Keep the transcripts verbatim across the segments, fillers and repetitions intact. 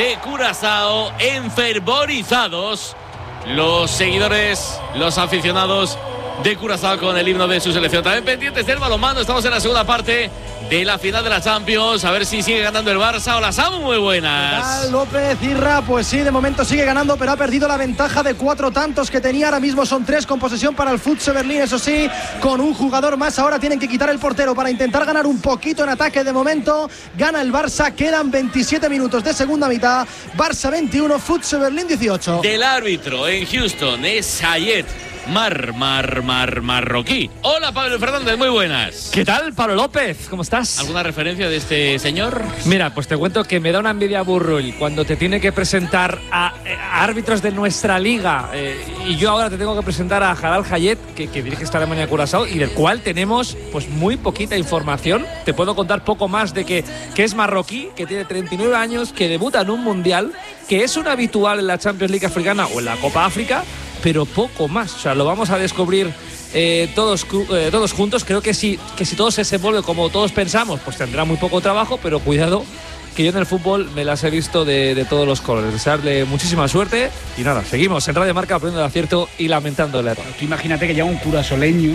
de Curazao, enfervorizados los seguidores, los aficionados de Curazao con el himno de su selección. También pendientes del balonmano, estamos en la segunda parte de la final de la Champions, a ver si sigue ganando el Barça. Hola Samu, muy buenas. López Irra, pues sí, de momento sigue ganando, pero ha perdido la ventaja de cuatro tantos que tenía. Ahora mismo son tres con posesión para el F C Berlín, eso sí, con un jugador más. Ahora tienen que quitar el portero para intentar ganar un poquito en ataque. De momento gana el Barça, quedan veintisiete minutos de segunda mitad. Barça veintiuno, F C Berlín dieciocho. Del árbitro en Houston es Hayet Mar, mar, mar, marroquí. Hola Pablo Fernández, muy buenas. ¿Qué tal, Pablo López? ¿Cómo estás? ¿Alguna referencia de este señor? Mira, pues te cuento que me da una envidia Burrull cuando te tiene que presentar a, a árbitros de nuestra liga eh, y yo ahora te tengo que presentar a Jalal Hayet, que, que dirige esta Alemania Curazao y del cual tenemos pues muy poquita información. Te puedo contar poco más de que, que es marroquí, que tiene treinta y nueve años, que debuta en un mundial, que es un habitual en la Champions League africana o en la Copa África, pero poco más. O sea, lo vamos a descubrir eh, todos, eh, todos juntos. Creo que si, que si todo se desenvuelve como todos pensamos, pues tendrá muy poco trabajo, pero cuidado, que yo en el fútbol me las he visto de, de todos los colores. Desearle muchísima suerte y nada, seguimos en Radio Marca aprendiendo el acierto y lamentando el error. Tú imagínate que llega un curasoleño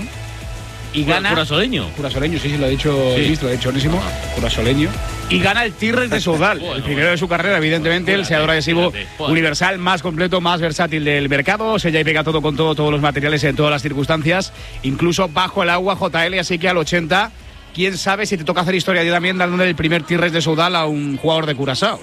y gana… ¿Curasoleño? Curasoleño, sí, sí, lo ha dicho sí. el ministro, lo ha dicho Onésimo, curasoleño. Y gana el Tigres de Soudal, el primero de su carrera, evidentemente, el seador adhesivo universal más completo, más versátil del mercado. Sella y pega todo con todo, todos los materiales en todas las circunstancias, incluso bajo el agua, J L, así que al ochenta, quién sabe si te toca hacer historia yo también dándole el primer Tigres de Soudal a un jugador de Curazao.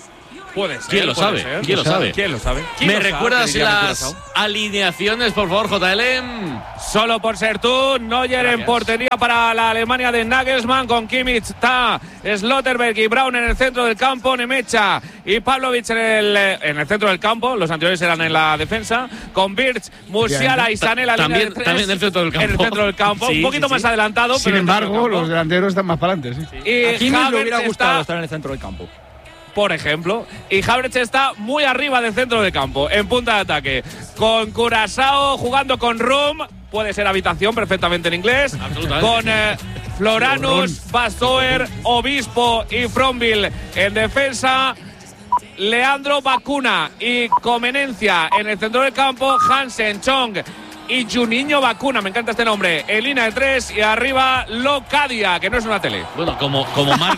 Puede ser, ¿Quién lo puede sabe? ser. ¿Quién lo sabe? ¿Quién lo sabe? ¿Quién ¿Me lo sabe? recuerdas ¿Quién diría las Curazao? alineaciones, por favor, J L? Solo por ser tú, Neuer en portería para la Alemania de Nagelsmann, con Kimmich, Ta, Slotterberg y Braun en el centro del campo, Nemecha y Pavlovic en el, en el centro del campo, los anteriores eran en la defensa, con Birch, Musiala y Sané la También, línea de tres, también en el centro del campo. en el centro del campo, Sí, un poquito sí, más sí. adelantado. Sin pero en el centro embargo, del campo. los delanteros están más para adelante. Sí. Y A Kimmich le hubiera Havertz gustado está, estar en el centro del campo. por ejemplo, y Havertz está muy arriba del centro del campo, en punta de ataque, con Curazao jugando con Rum, puede ser habitación perfectamente en inglés, con eh, Floranus, Bastoer, Obispo y Frombil en defensa, Leandro Bacuna y Comenencia en el centro del campo, Hansen, Chong y Juninho Bacuna, me encanta este nombre, en línea de tres, y arriba Locadia, que no es una tele. Bueno, como, como marque.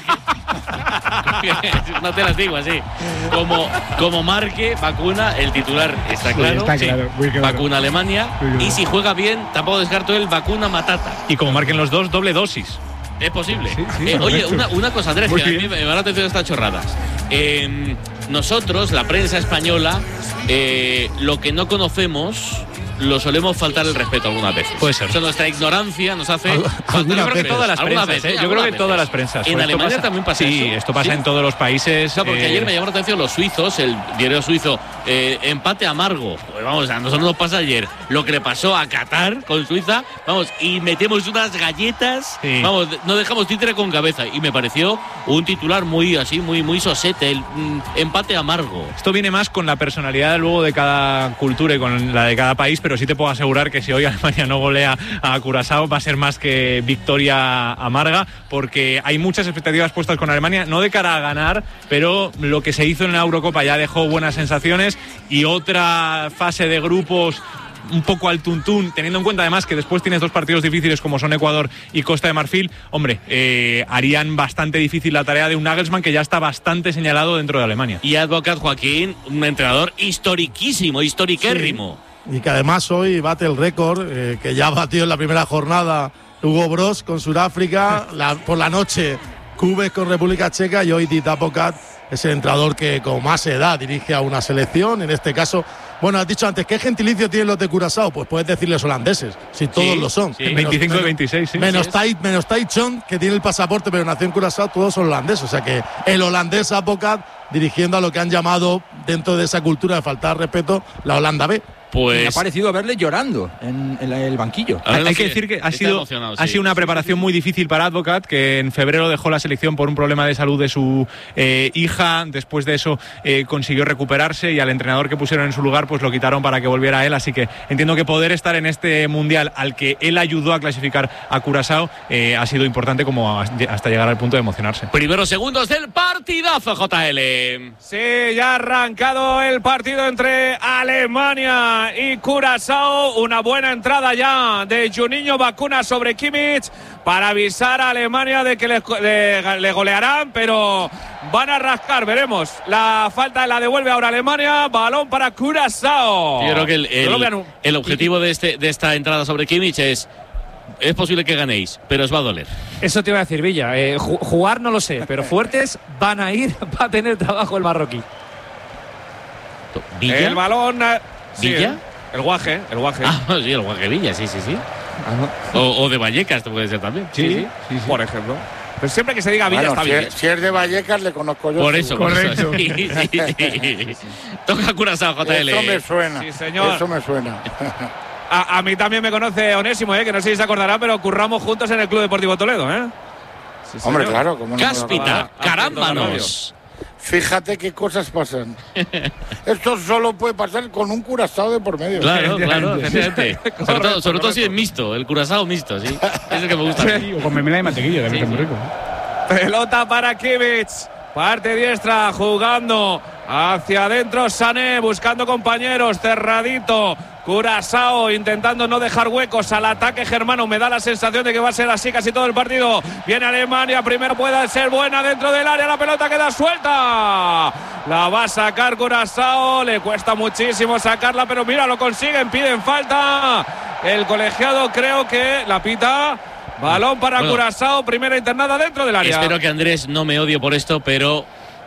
No te las digo así. Como, como marque, vacuna, el titular está claro. está claro, muy claro. Vacuna Alemania. Muy claro. Y si juega bien, tampoco descarto el vacuna Matata. Y como marquen los dos, doble dosis. Es posible. Sí, sí, Eh, oye, correcto. una, una cosa, Andrés, Muy que a mí bien. me me va la atención estas chorradas. Eh, nosotros, la prensa española, eh, lo que no conocemos lo solemos faltar el respeto algunas veces. Puede ser. O sea, nuestra ignorancia nos hace… Yo creo que todas las Algunas prensas, veces, ¿eh? Yo algunas creo que veces. todas las prensas. En Pues esto Alemania pasa- también pasa sí, eso. esto pasa Sí. en todos los países. O sea, porque eh, ayer me llamó la atención los suizos, el diario suizo, eh, empate amargo. Pues vamos, a nosotros nos pasa ayer lo que le pasó a Qatar con Suiza, vamos, y metemos unas galletas, Sí. vamos, no dejamos títere con cabeza. Y me pareció un titular muy así, muy, muy sosete, el mm, empate amargo. Esto viene más con la personalidad luego de cada cultura y con la de cada país, pero sí te puedo asegurar que si hoy Alemania no golea a Curazao va a ser más que victoria amarga, porque hay muchas expectativas puestas con Alemania, no de cara a ganar, pero lo que se hizo en la Eurocopa ya dejó buenas sensaciones, y otra fase de grupos un poco al tuntún, teniendo en cuenta además que después tienes dos partidos difíciles como son Ecuador y Costa de Marfil, hombre, eh, harían bastante difícil la tarea de un Nagelsmann que ya está bastante señalado dentro de Alemania. Y Advocat Joaquín, un entrenador historiquísimo, historiquérrimo. Y que además hoy bate el récord eh, que ya batió en la primera jornada Hugo Bross con Sudáfrica, la, por la noche Kubek con República Checa, y hoy Tita Pocat es el entrenador que con más edad dirige a una selección. En este caso, bueno, has dicho antes, ¿qué gentilicio tienen los de Curazao? Pues puedes decirles holandeses, si todos Sí, lo son. sí. Menos- veinticinco de menos- veintiséis, sí. Menos Sí, Tai, menos Tai Chong, que tiene el pasaporte pero nació en Curazao, todos son holandeses. O sea que el holandés Apocat dirigiendo a lo que han llamado dentro de esa cultura de faltar respeto la Holanda B. Pues me ha parecido verle llorando en, en el banquillo. Hay, hay que decir que ha sido, sí. ha sido una preparación muy difícil para Advocat, que en febrero dejó la selección por un problema de salud de su eh, hija. Después de eso eh, consiguió recuperarse y al entrenador que pusieron en su lugar pues lo quitaron para que volviera a él. Así que entiendo que poder estar en este mundial al que él ayudó a clasificar a Curazao eh, ha sido importante como hasta llegar al punto de emocionarse. Primeros segundos del partidazo, J L. Sí, ya ha arrancado el partido entre Alemania y Curazao. Una buena entrada ya de Juninho Bacuna sobre Kimmich para avisar a Alemania de que le, le, le golearán, pero van a rascar, veremos. La falta la devuelve ahora Alemania, balón para Curazao. Yo creo que el, el, el objetivo de, este, de esta entrada sobre Kimmich es es posible que ganéis, pero os va a doler. Eso te iba a decir, Villa. Eh, jugar no lo sé, pero fuertes van a ir, va a tener trabajo el marroquí. ¿Villa? El balón. ¿Villa? Sí, el guaje, el guaje. Ah, sí, el guaje Villa, sí, sí, sí. O, o de Vallecas, puede ser también. Sí, sí, sí, sí, sí. Por ejemplo. Pero siempre que se diga Villa, bueno, está si bien. Es, si es de Vallecas, le conozco yo. Por eso, correcto. Por eso. Sí, sí, sí. Toca Curazao, J L. Eso me suena. Sí, señor. Eso me suena. A, a mí también me conoce Onésimo, ¿eh? Que no sé si se acordará, pero curramos juntos en el Club Deportivo Toledo, ¿eh? Sí, hombre, claro. ¿Cómo no? Cáspita, carámbanos. Fíjate qué cosas pasan. Esto solo puede pasar con un Curazao de por medio. Claro, claro, efectivamente. Sobre todo, sobre todo si es mixto, el Curazao mixto, sí. Es el que me gusta. Sí, o con mermelada y mantequilla, también sí, está muy rico. Pelota para Kimmich. Parte diestra, jugando hacia adentro Sané, buscando compañeros, cerradito. Curazao intentando no dejar huecos al ataque germano. Me da la sensación de que va a ser así casi todo el partido. Viene Alemania, primero puede ser buena dentro del área. La pelota queda suelta. La va a sacar Curazao. Le cuesta muchísimo sacarla, pero mira, lo consiguen. Piden falta. El colegiado creo que la pita. Balón para bueno, Curazao, primera internada dentro del área. Espero que Andrés no me odie por esto, pero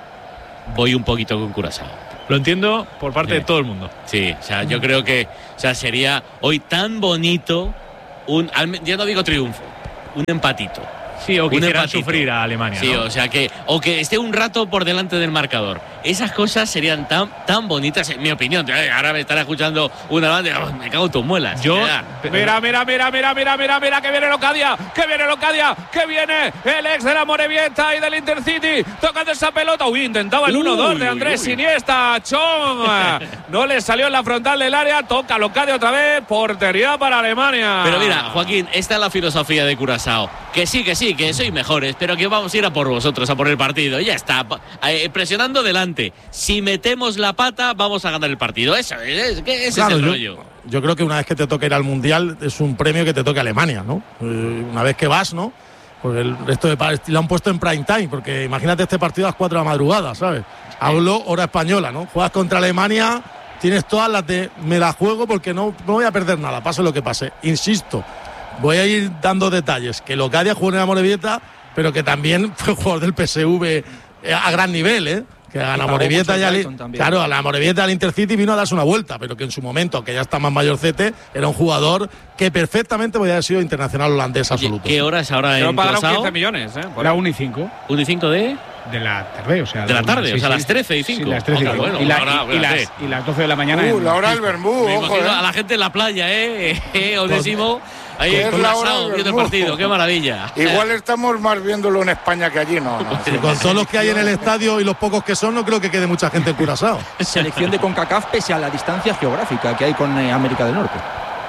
voy un poquito con Curazao. Lo entiendo por parte sí. de todo el mundo. Sí, o sea, yo creo que o sea, sería hoy tan bonito un, ya no digo triunfo, un empatito. Sí, o que hicieran sufrir a Alemania. Sí, ¿no? o sea que o que esté un rato por delante del marcador. Esas cosas serían tan tan bonitas, en mi opinión. Ahora me estará escuchando una banda, oh, me cago en tus muelas. Yo, mira, mira, mira, mira, mira, mira, mira, que viene Locadia, que viene Locadia, que viene el ex de la Morevieta y del Intercity, tocando esa pelota. Uy, intentaba el uno dos de Andrés uy, uy. Iniesta, Chong. No le salió en la frontal del área, toca Locadia otra vez, portería para Alemania. Pero mira, Joaquín, esta es la filosofía de Curazao. Que sí, que sí, que sois mejores, pero que vamos a ir a por vosotros, a por el partido. Ya está, eh, presionando delante. Si metemos la pata, vamos a ganar el partido. Eso es, que ese claro, es el yo, rollo. Yo creo que una vez que te toque ir al Mundial, es un premio que te toque a Alemania, ¿no? Eh, una vez que vas, ¿no? Porque el resto de países lo han puesto en prime time, porque imagínate este partido a las cuatro de la madrugada, ¿sabes? Hablo hora española, ¿no? Juegas contra Alemania, tienes todas las de me la juego porque no, no voy a perder nada, pase lo que pase. Insisto, voy a ir dando detalles. Que Locadia jugó en la Morevieta, pero que también fue jugador del P S V a gran nivel, ¿eh? Que a la Morevieta ya li- claro, a la Morevieta al Intercity vino a darse una vuelta, pero que en su momento, que ya está más mayorcete, era un jugador que perfectamente podía haber sido internacional holandés absoluto. ¿Qué hora es ahora pero en pagaron Curazao? quince millones, ¿eh? Era uno y cinco. ¿uno y cinco de? De la tarde, o sea. De la tarde, sí, o sea, sí, las trece y cinco. Sí, las trece y cinco. Bueno, y, la, ahora, y, y, las, y las doce de la mañana. Uh, en, la hora del Bermú, me ojo, eh. a la gente en la playa, ¿eh? eh Onésimo. Ahí es con la Curazao viendo el partido, qué maravilla. Igual estamos más viéndolo en España que allí, no, no. Sí, con todos los que hay en el estadio y los pocos que son, no creo que quede mucha gente en Curazao. Selección de CONCACAF pese a la distancia geográfica que hay con eh, América del Norte.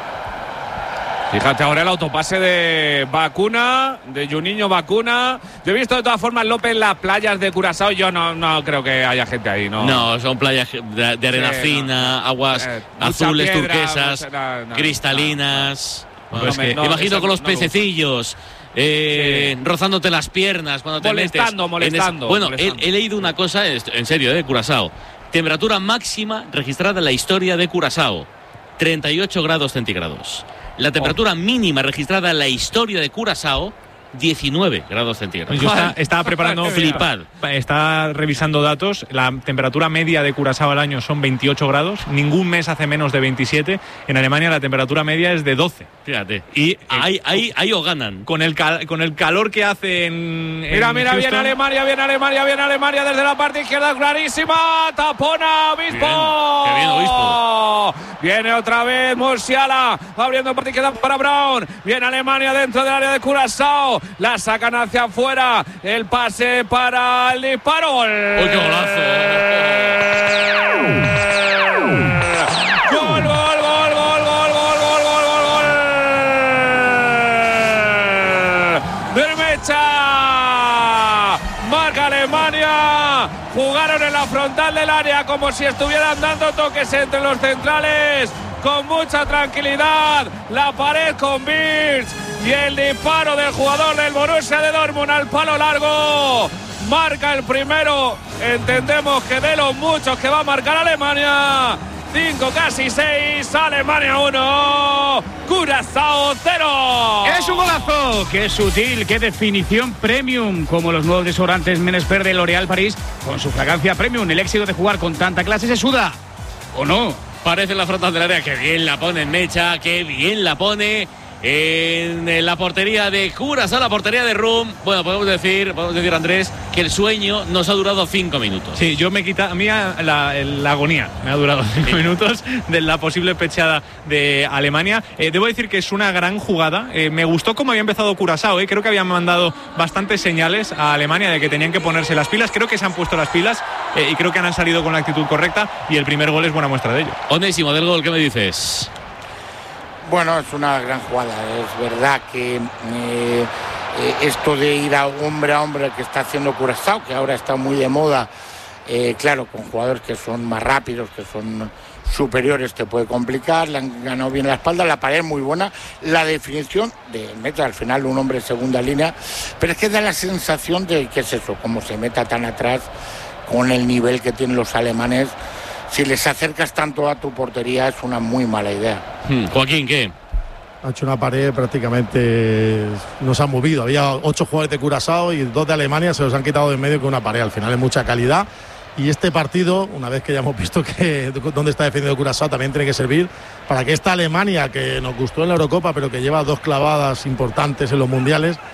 Fíjate ahora el autopase de Bacuna, de Juninho Bacuna. Yo he visto de todas formas López en las playas de Curazao. Yo no, no creo que haya gente ahí, ¿no? No, son playas de, de arena sí, fina, no, aguas eh, azules, piedra, turquesas, no, no, cristalinas. No, no, bueno, no, es que, no, imagino con los pececillos. Eh, sí. Rozándote las piernas cuando te molestando, metes. Molestando, es, bueno, molestando. He, he leído una cosa, en serio, de eh, Curazao. Temperatura máxima registrada en la historia de Curazao, treinta y ocho grados centígrados. La temperatura oh. mínima registrada en la historia de Curazao, diecinueve grados centígrados. Yo está, estaba preparando, flipad. Está revisando datos. La temperatura media de Curazao al año son veintiocho grados. Ningún mes hace menos de veintisiete. En Alemania la temperatura media es de doce. Fíjate. Y ahí, ahí, ahí os ganan. Con el, cal, con el calor que hace en. Mira, en mira, Houston. viene Alemania, viene Alemania, viene Alemania desde la parte izquierda, clarísima. Tapona, Obispo. Bien, qué bien, Obispo. Viene otra vez Musiala, abriendo parte izquierda para Brown. Viene Alemania dentro del área de Curazao. La sacan hacia afuera. El pase para el disparo. ¡Gol! ¡Uy, qué golazo! ¡Gol, gol, gol, gol, gol, gol, gol, gol, gol, gol! ¡Del Mecha! Marca Alemania. Jugaron en la frontal del área como si estuvieran dando toques entre los centrales. Con mucha tranquilidad. La pared con Wirtz. Y el disparo del jugador del Borussia de Dortmund al palo largo. Marca el primero. Entendemos que de los muchos que va a marcar Alemania. cinco, casi seis. Alemania uno. Curazao cero. Es un golazo. Qué sutil, qué definición premium. Como los nuevos desodorantes Menespert de L'Oréal París. Con su fragancia premium. El éxito de jugar con tanta clase se suda. ¿O no? Parece la frontal del área. Qué bien la pone en Mecha. Qué bien la pone en la portería de Curazao, la portería de Rum. Bueno, podemos decir, podemos decir, Andrés, que el sueño nos ha durado cinco minutos. Sí, yo me quita, a mí la, la agonía me ha durado cinco minutos de la posible pechada de Alemania. Eh, debo decir que es una gran jugada. Eh, me gustó cómo había empezado Curazao. Eh. Creo que habían mandado bastantes señales a Alemania de que tenían que ponerse las pilas. Creo que se han puesto las pilas eh, y creo que han salido con la actitud correcta y el primer gol es buena muestra de ello. Onésimo, del gol, ¿qué me dices? Bueno, es una gran jugada. Es verdad que eh, eh, esto de ir a hombre a hombre que está haciendo Curazao, que ahora está muy de moda, eh, claro, con jugadores que son más rápidos, que son superiores, te puede complicar. Le han ganado bien la espalda, la pared muy buena, la definición de meta al final un hombre de segunda línea, pero es que da la sensación de que es eso, como se meta tan atrás con el nivel que tienen los alemanes. Si les acercas tanto a tu portería es una muy mala idea. Hmm. Joaquín, ¿qué? Ha hecho una pared prácticamente, no se ha movido. Había ocho jugadores de Curazao y dos de Alemania, se los han quitado de en medio con una pared. Al final es mucha calidad. Y este partido, una vez que ya hemos visto que dónde está defendiendo Curazao, también tiene que servir para que esta Alemania, que nos gustó en la Eurocopa, pero que lleva dos clavadas importantes en los mundiales,